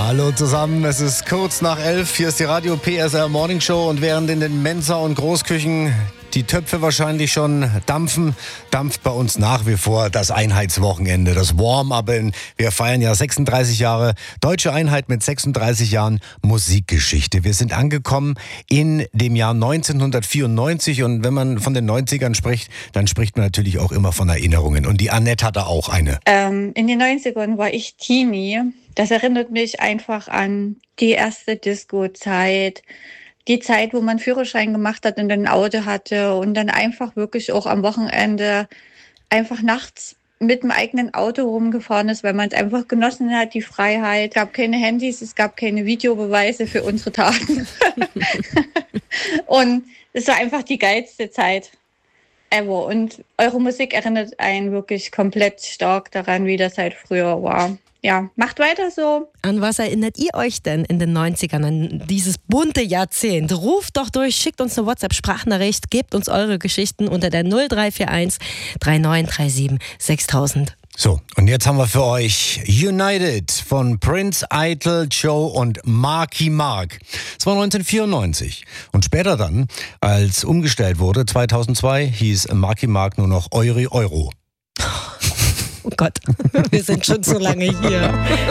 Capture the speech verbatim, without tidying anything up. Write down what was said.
Hallo zusammen, es ist kurz nach elf, hier ist die Radio P S R Morning Show und während in den Mensa- und Großküchen die Töpfe wahrscheinlich schon dampfen, dampft bei uns nach wie vor das Einheitswochenende, das Warm-up. Wir feiern ja sechsunddreißig Jahre Deutsche Einheit mit sechsunddreißig Jahren Musikgeschichte. Wir sind angekommen in dem Jahr neunzehnhundertvierundneunzig und wenn man von den neunzigern spricht, dann spricht man natürlich auch immer von Erinnerungen. Und die Annette hatte auch eine. Ähm, in den neunzigern war ich Teenie. Das erinnert mich einfach an die erste Disco-Zeit. Die Zeit, wo man Führerschein gemacht hat und ein Auto hatte und dann einfach wirklich auch am Wochenende einfach nachts mit dem eigenen Auto rumgefahren ist, weil man es einfach genossen hat, die Freiheit. Es gab keine Handys, es gab keine Videobeweise für unsere Taten. Und es war einfach die geilste Zeit ever. Und eure Musik erinnert einen wirklich komplett stark daran, wie das halt früher war. Ja, macht weiter so. An was erinnert ihr euch denn in den neunzigern, an dieses bunte Jahrzehnt? Ruft doch durch, schickt uns eine WhatsApp-Sprachnachricht, gebt uns eure Geschichten unter der null drei vier eins drei neun drei sieben sechstausend. So, und jetzt haben wir für euch United von Prince, Eitel, Joe und Marky Mark. Es war neunzehnhundertvierundneunzig. Und später dann, als umgestellt wurde, zweitausendzwei, hieß Marky Mark nur noch Euri Euro. Oh Gott, wir sind schon so lange hier.